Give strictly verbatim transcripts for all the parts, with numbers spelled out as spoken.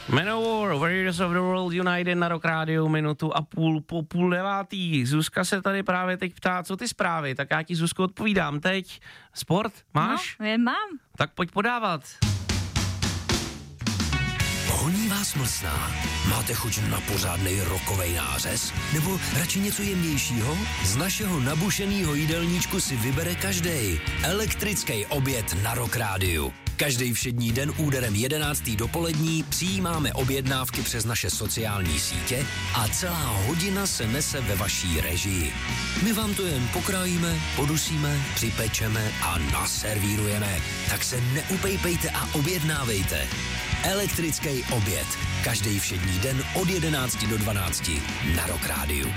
Manowar, Warriors of the World United na Rock Radio, minutu a půl po půl devátý. Zuzka se tady právě teď ptá, co ty zprávy, tak já ti, Zuzko, odpovídám teď. Sport, máš? No, je mám. Tak pojď podávat. Honí vás mlsná? Máte chuť na pořádnej rokovej nářez? Nebo radši něco jemnějšího? Z našeho nabušenýho jídelníčku si vybere každej. Elektrický oběd na Rock Rádiu. Každý všední den úderem jedenáctý dopolední přijímáme objednávky přes naše sociální sítě a celá hodina se nese ve vaší režii. My vám to jen pokrájíme, podusíme, připečeme a naservírujeme. Tak se neupejpejte a objednávejte. Elektrický oběd. Každý všední den od jedenácti do dvanácti na Rock Rádiu.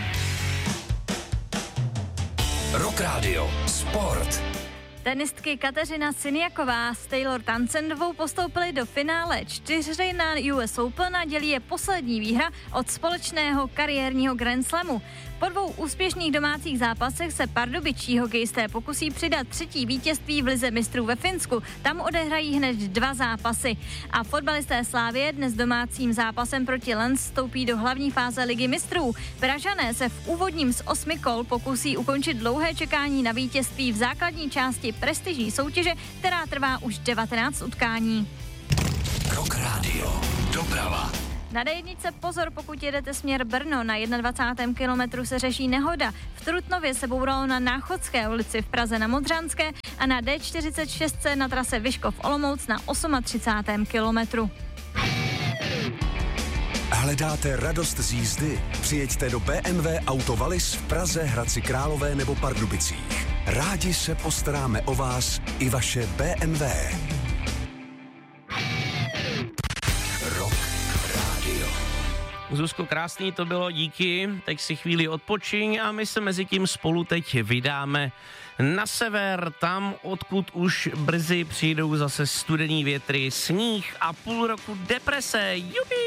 Rock Radio. Sport. Tenistky Kateřina Siniaková s Taylor Townsendovou postoupily do finále čtyřhry na U S Open a dělí je poslední výhra od společného kariérního Grand Slamu. Po dvou úspěšných domácích zápasech se pardubičtí hokejisté pokusí přidat třetí vítězství v lize mistrů ve Finsku. Tam odehrají hned dva zápasy. A fotbalisté Slavie dnes domácím zápasem proti Lens vstoupí do hlavní fáze ligy mistrů. Pražané se v úvodním z osmi kol pokusí ukončit dlouhé čekání na vítězství v základní části prestižní soutěže, která trvá už devatenáct utkání. Rock Radio. Doprava. Na D jedna pozor, pokud jedete směr Brno, na dvacátém prvním kilometru se řeší nehoda. V Trutnově se bouralo na Náchodské ulici, v Praze na Modřanské a na D čtyřicet šest na trase Vyškov Olomouc na třicátém osmém kilometru. Hledáte radost z jízdy? Přijeďte do B M W Auto Wallis v Praze, Hradci Králové nebo Pardubicích. Rádi se postaráme o vás i vaše B M W. Rock Radio. Zuzko, krásný to bylo, díky. Teď si chvíli odpočiň a my se mezi tím spolu teď vydáme na sever, tam, odkud už brzy přijdou zase studený větry, sníh a půl roku deprese. Jupi!